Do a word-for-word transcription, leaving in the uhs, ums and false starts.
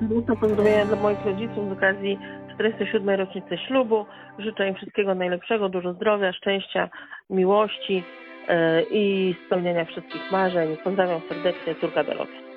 Serdeczne pozdrowienia dla moich rodziców z okazji czterdziestej siódmej rocznicy ślubu. Życzę im wszystkiego najlepszego, dużo zdrowia, szczęścia, miłości yy, i spełnienia wszystkich marzeń. Pozdrawiam serdecznie, córka Dorota.